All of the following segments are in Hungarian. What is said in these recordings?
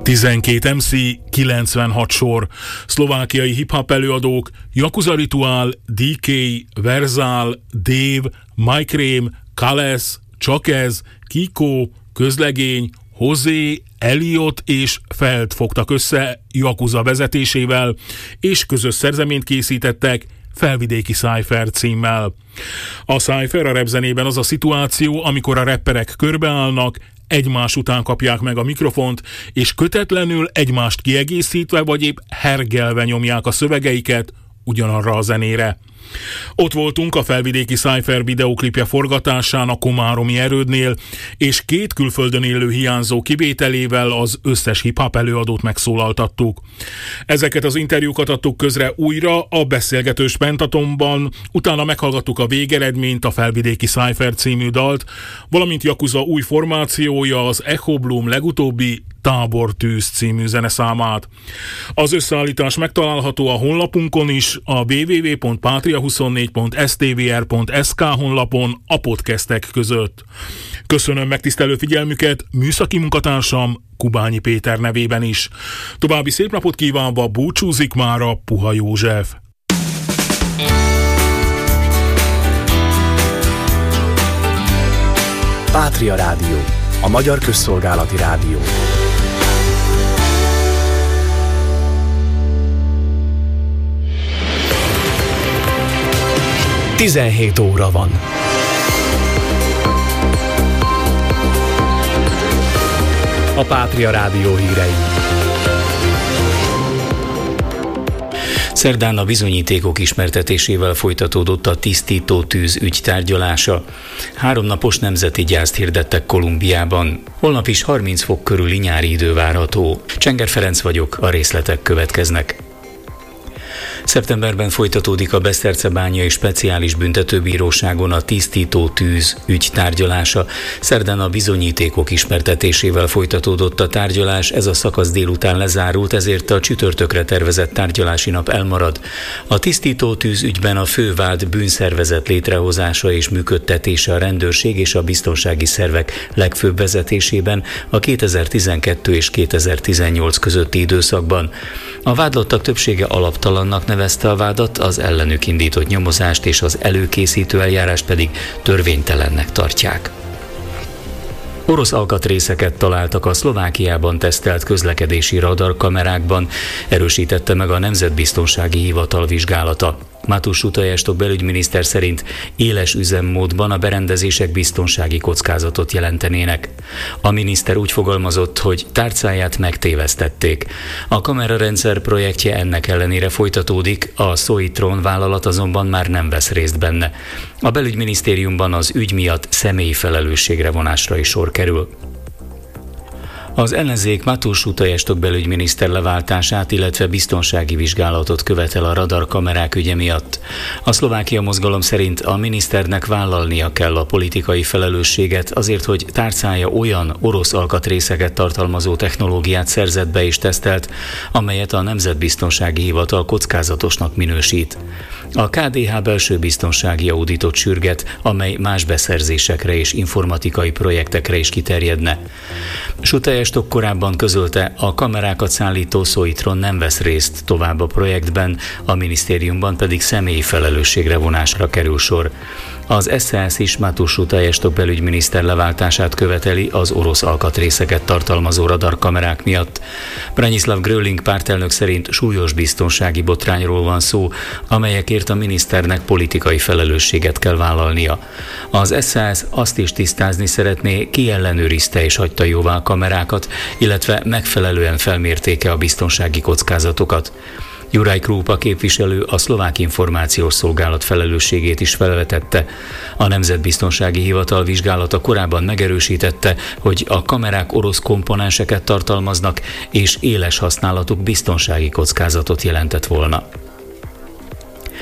12 MC, 96 sor. Szlovákiai hip-hop előadók Yakuza Ritual, DK, Verzál, Dave, Mike Rém, Kales, Csakez, Kiko, Közlegény, Hozé, Elliot és Feld fogtak össze Yakuza vezetésével, és közös szerzeményt készítettek Felvidéki Cypher címmel. A Cypher a rapzenében az a szituáció, amikor a rapperek körbeállnak, egymás után kapják meg a mikrofont, és kötetlenül egymást kiegészítve vagy épp hergelve nyomják a szövegeiket ugyanarra a zenére. Ott voltunk a Felvidéki Cypher videóklipje forgatásán a Komáromi Erődnél, és 2 külföldön élő hiányzó kivételével az összes hip-hop előadót megszólaltattuk. Ezeket az interjúkat adtuk közre újra a beszélgetős Pentatonban, utána meghallgattuk a végeredményt, a Felvidéki Cypher című dalt, valamint Yakuza új formációja, az Echo Bloom legutóbbi Tábortűz című zeneszámát. Az összeállítás megtalálható a honlapunkon is, a www.patria24.stvr.sk honlapon a podcastek között. Köszönöm megtisztelő figyelmüket műszaki munkatársam Kubányi Péter nevében is. További szép napot kívánva búcsúzik mára Puha József. Pátria Rádió, a magyar közszolgálati rádió. Tizenhét óra van. A Pátria Rádió hírei. Szerdán a bizonyítékok ismertetésével folytatódott a tisztító tűz ügy tárgyalása. 3 napos nemzeti gyászt hirdettek Kolumbiában. Holnap is 30 fok körüli nyári idő várható. Csenger Ferenc vagyok, a részletek következnek. Szeptemberben folytatódik a Besztercebányai Speciális Büntetőbíróságon a tisztító tűz ügy tárgyalása. Szerdán a bizonyítékok ismertetésével folytatódott a tárgyalás, ez a szakasz délután lezárult, ezért a csütörtökre tervezett tárgyalási nap elmarad. A tisztító tűz ügyben a fő vád bűnszervezet létrehozása és működtetése a rendőrség és a biztonsági szervek legfőbb vezetésében a 2012 és 2018 közötti időszakban. A vádlottak többsége alaptalannak nevezte a vádat, az ellenük indított nyomozást és az előkészítő eljárást pedig törvénytelennek tartják. Orosz alkatrészeket találtak a Szlovákiában tesztelt közlekedési radarkamerákban, erősítette meg a Nemzetbiztonsági Hivatal vizsgálata. Mátus Utajástok belügyminiszter szerint éles üzemmódban a berendezések biztonsági kockázatot jelentenének. A miniszter úgy fogalmazott, hogy tárcáját megtévesztették. A kamerarendszer projektje ennek ellenére folytatódik, a Soitron vállalat azonban már nem vesz részt benne. A belügyminisztériumban az ügy miatt személyi felelősségre vonásra is sor kerül. Az ellenzék Mátus Utajástok belügyminiszter leváltását, illetve biztonsági vizsgálatot követel a radarkamerák ügye miatt. A Szlovákia mozgalom szerint a miniszternek vállalnia kell a politikai felelősséget azért, hogy tárcája olyan orosz alkatrészeket tartalmazó technológiát szerzett be és tesztelt, amelyet a Nemzetbiztonsági Hivatal kockázatosnak minősít. A KDH belső biztonsági auditot sürget, amely más beszerzésekre és informatikai projektekre is kiterjedne. Utajástok korábban közölte, a kamerákat szállító Soitron nem vesz részt tovább a projektben, a minisztériumban pedig személyi felelősségre vonásra kerül sor. Az SZSZ is Mátus Utajástok belügyminiszter leváltását követeli az orosz alkatrészeket tartalmazó radarkamerák miatt. Branislav Gröling pártelnök szerint súlyos biztonsági botrányról van szó, amelyekért a miniszternek politikai felelősséget kell vállalnia. Az SZSZ azt is tisztázni szeretné, ki ellenőrizte és hagyta jóvá a kamerákat, illetve megfelelően felmértéke a biztonsági kockázatokat. Juraj Krupa képviselő a szlovák információs szolgálat felelősségét is felvetette. A Nemzetbiztonsági Hivatal vizsgálata korábban megerősítette, hogy a kamerák orosz komponenseket tartalmaznak, és éles használatuk biztonsági kockázatot jelentett volna.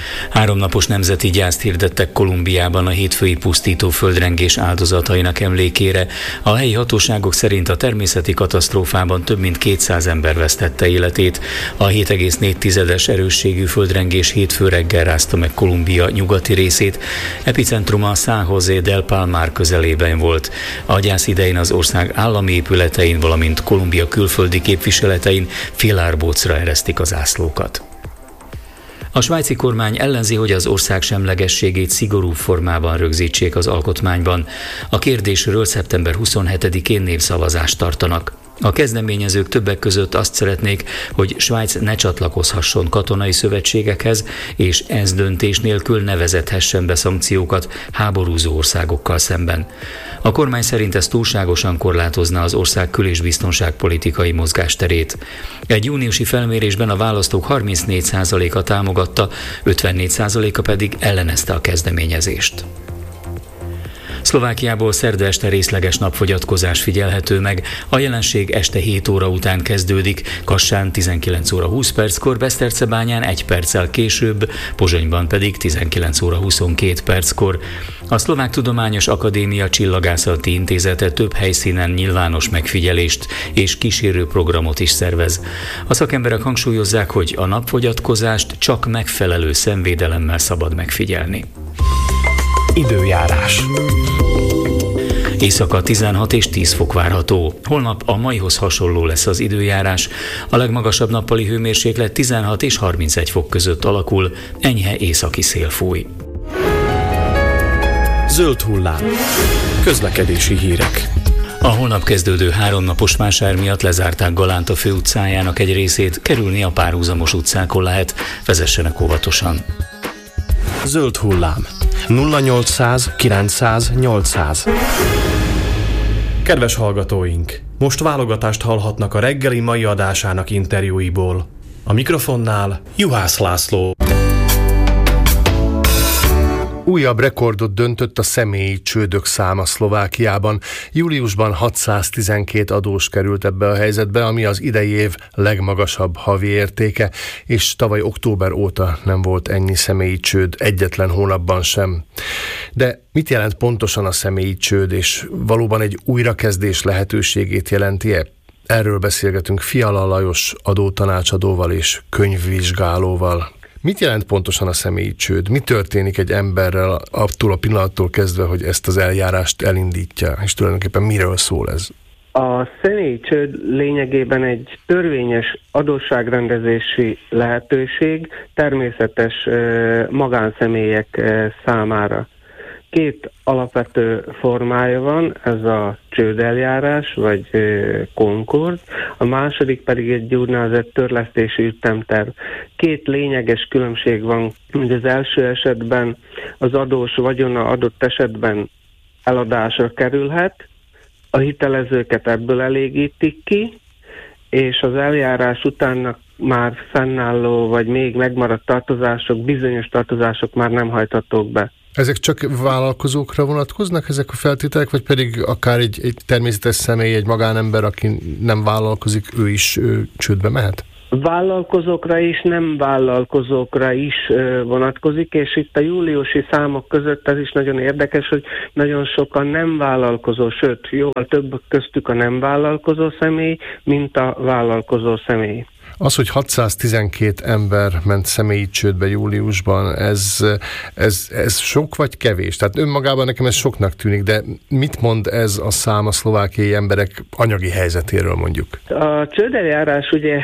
3 napos nemzeti gyászt hirdettek Kolumbiában a hétfői pusztító földrengés áldozatainak emlékére. A helyi hatóságok szerint a természeti katasztrófában több mint 200 ember vesztette életét. A 7,4-es erősségű földrengés hétfő reggel rázta meg Kolumbia nyugati részét. Epicentruma San José del Palmar közelében volt. A gyász idején az ország állami épületein, valamint Kolumbia külföldi képviseletein félárbócra eresztik az zászlókat. A svájci kormány ellenzi, hogy az ország semlegességét szigorú formában rögzítsék az alkotmányban. A kérdésről szeptember 27-én népszavazást tartanak. A kezdeményezők többek között azt szeretnék, hogy Svájc ne csatlakozhasson katonai szövetségekhez, és ez döntés nélkül ne vezethessen be szankciókat háborúzó országokkal szemben. A kormány szerint ez túlságosan korlátozna az ország kül- és biztonságpolitikai mozgásterét. Egy júniusi felmérésben a választók 34%-a támogatta, 54%-a pedig ellenezte a kezdeményezést. Szlovákiából szerda este részleges napfogyatkozás figyelhető meg. A jelenség este 7 óra után kezdődik, Kassán 19 óra 20 perckor, Besztercebányán 1 perccel később, Pozsonyban pedig 19 óra 22 perckor. A Szlovák Tudományos Akadémia Csillagászati Intézete több helyszínen nyilvános megfigyelést és kísérő programot is szervez. A szakemberek hangsúlyozzák, hogy a napfogyatkozást csak megfelelő szemvédelemmel szabad megfigyelni. Időjárás. Éjszaka 16 és 10 fok várható. Holnap a maihoz hasonló lesz az időjárás. A legmagasabb nappali hőmérséklet 16 és 31 fok között alakul, enyhe északi szél fúj. Zöld hullám. Közlekedési hírek. A holnap kezdődő 3 napos vásár miatt lezárták Galánta főutcájának egy részét, kerülni a párhuzamos utcákon lehet, vezessenek óvatosan. Zöld hullám. 0800 900 800. Kedves hallgatóink! Most válogatást hallhatnak a reggeli mai adásának interjúiból. A mikrofonnál Juhász László. Újabb rekordot döntött a személyi csődök száma Szlovákiában. Júliusban 612 adós került ebbe a helyzetbe, ami az idei év legmagasabb havi értéke, és tavaly október óta nem volt ennyi személyi csőd, egyetlen hónapban sem. De mit jelent pontosan a személyi csőd, és valóban egy újrakezdés lehetőségét jelenti-e? Erről beszélgetünk Fiala Lajos adótanácsadóval és könyvvizsgálóval. Mit jelent pontosan a személyi csőd? Mi történik egy emberrel attól a pillanattól kezdve, hogy ezt az eljárást elindítja? És tulajdonképpen miről szól ez? A személyi csőd lényegében egy törvényes adósságrendezési lehetőség természetes magánszemélyek számára. 2 alapvető formája van, ez a csődeljárás, vagy konkord, a második pedig egy úgynevezett törlesztési ütemterv. 2 lényeges különbség van, hogy az első esetben az adós vagyona adott esetben eladásra kerülhet, a hitelezőket ebből elégítik ki, és az eljárás után már fennálló vagy még megmaradt tartozások, bizonyos tartozások már nem hajthatók be. Ezek csak vállalkozókra vonatkoznak, ezek a feltételek, vagy pedig akár egy természetes személy, egy magánember, aki nem vállalkozik, ő is csődbe mehet? Vállalkozókra is, nem vállalkozókra is vonatkozik, és itt a júliusi számok között ez is nagyon érdekes, hogy nagyon sokan nem vállalkozó, sőt, jóval több köztük a nem vállalkozó személy, mint a vállalkozó személy. Az, hogy 612 ember ment személyi csődbe júliusban, ez sok vagy kevés? Tehát önmagában nekem ez soknak tűnik, de mit mond ez a szám a szlovákiai emberek anyagi helyzetéről mondjuk? A csődeljárás ugye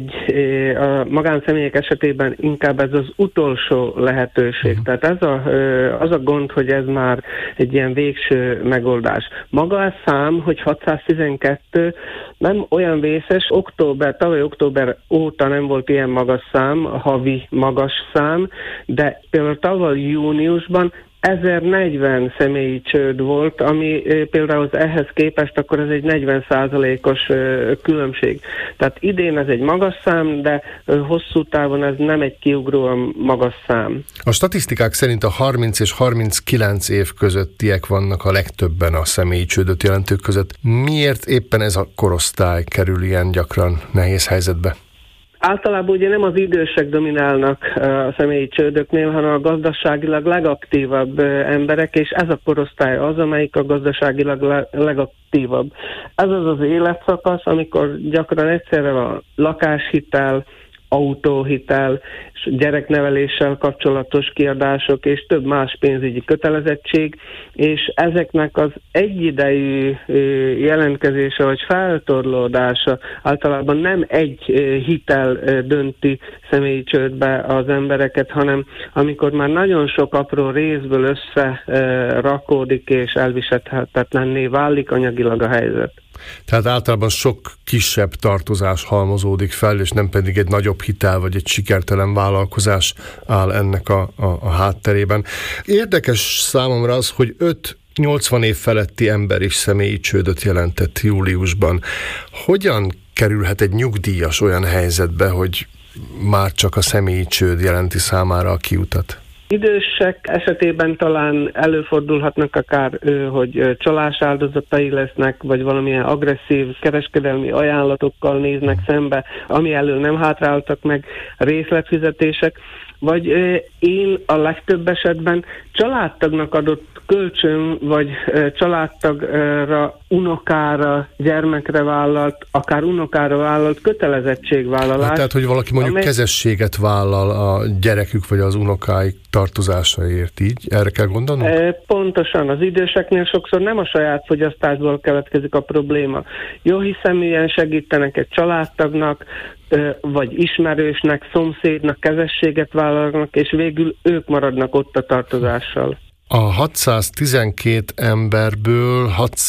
a magánszemélyek esetében inkább ez az utolsó lehetőség. Tehát ez az a gond, hogy ez már egy ilyen végső megoldás. Maga a szám, hogy 612 nem olyan vészes, tavaly október óta nem volt ilyen magas szám, havi magas szám, de például tavaly júniusban 1040 személyi csőd volt, ami például ehhez képest akkor ez egy 40%-os különbség. Tehát idén ez egy magas szám, de hosszú távon ez nem egy kiugróan magas szám. A statisztikák szerint a 30 és 39 év közöttiek vannak a legtöbben a személyi csődöt jelentők között. Miért éppen ez a korosztály kerül ilyen gyakran nehéz helyzetbe? Általában ugye nem az idősek dominálnak a személyi csődöknél, hanem a gazdaságilag legaktívabb emberek, és ez a korosztály az, amelyik a gazdaságilag legaktívabb. Ez az életszakasz, amikor gyakran egyszerre van lakáshitel, autóhitel, gyerekneveléssel kapcsolatos kiadások és több más pénzügyi kötelezettség, és ezeknek az egyidejű jelentkezése vagy feltorlódása általában nem egy hitel dönti személyi csődbe az embereket, hanem amikor már nagyon sok apró részből összerakódik és elviselhetetlenné válik anyagilag a helyzet. Tehát általában sok kisebb tartozás halmozódik fel, és nem pedig egy nagyobb hitel vagy egy sikertelen vállalkozás áll ennek a hátterében. Érdekes számomra az, hogy 80 év feletti ember is személyi csődöt jelentett júliusban. Hogyan kerülhet egy nyugdíjas olyan helyzetbe, hogy már csak a személyi csőd jelenti számára a kiutat? Idősek esetében talán előfordulhatnak akár, hogy csalás áldozatai lesznek, vagy valamilyen agresszív kereskedelmi ajánlatokkal néznek szembe, ami elől nem hátráltak meg részletfizetések, vagy én a legtöbb esetben családtagnak adott kölcsön, vagy családtagra, unokára, gyermekre vállalt, akár unokára vállalt kötelezettségvállalás. Tehát, hogy valaki mondjuk kezességet vállal a gyerekük, vagy az unokáik tartozásaért, így? Erre kell gondolnunk? Pontosan. Az időseknél sokszor nem a saját fogyasztásból keletkezik a probléma. Jóhiszeműen segítenek egy családtagnak, vagy ismerősnek, szomszédnak kezességet vállalnak, és végül ők maradnak ott a tartozással. A 612 emberből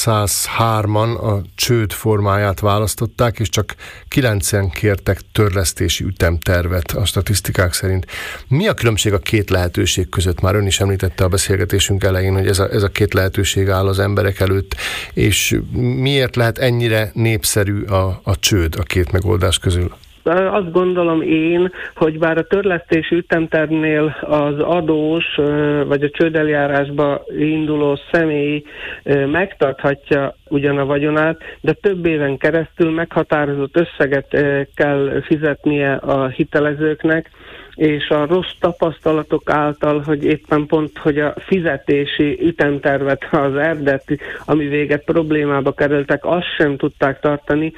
603-an a csőd formáját választották, és csak 9-en kértek törlesztési ütemtervet a statisztikák szerint. Mi a különbség a két lehetőség között? Már ön is említette a beszélgetésünk elején, hogy ez a két lehetőség áll az emberek előtt, és miért lehet ennyire népszerű a csőd a két megoldás közül? Azt gondolom én, hogy bár a törlesztési ütemtervnél az adós vagy a csődeljárásba induló személy megtarthatja ugyan a vagyonát, de több éven keresztül meghatározott összeget kell fizetnie a hitelezőknek, és a rossz tapasztalatok által, hogy éppen pont, hogy a fizetési ütemtervet, az eredeti, ami véget problémába kerültek, azt sem tudták tartani,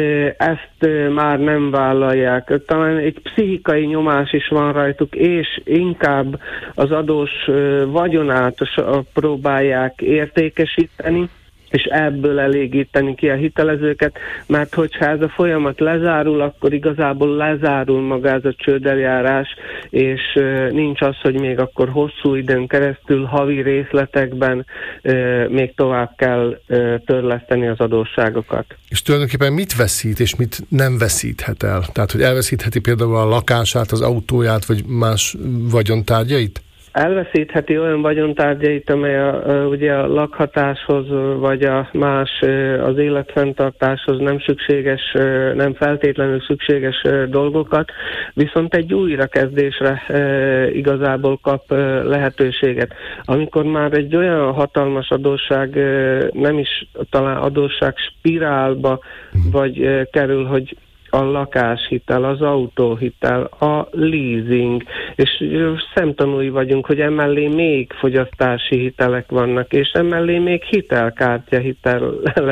ezt már nem vállalják. Talán egy pszichikai nyomás is van rajtuk, és inkább az adós vagyonát próbálják értékesíteni, és ebből elégíteni ki a hitelezőket, mert hogyha ez a folyamat lezárul, akkor igazából lezárul maga ez a csődeljárás, és nincs az, hogy még akkor hosszú időn keresztül havi részletekben még tovább kell törleszteni az adósságokat. És tulajdonképpen mit veszít, és mit nem veszíthet el? Tehát, hogy elveszítheti például a lakását, az autóját, vagy más vagyontárgyait? Elveszítheti olyan vagyontárgyait, amely ugye a lakhatáshoz, vagy a más az életfenntartáshoz nem szükséges, nem feltétlenül szükséges dolgokat, viszont egy újrakezdésre igazából kap lehetőséget. Amikor már egy olyan hatalmas adósság, nem is talán adósság spirálba vagy kerül, hogy a lakáshitel, az autóhitel, a leasing, és szemtanúi vagyunk, hogy emellé még fogyasztási hitelek vannak, és emellé még hitelkártya hitel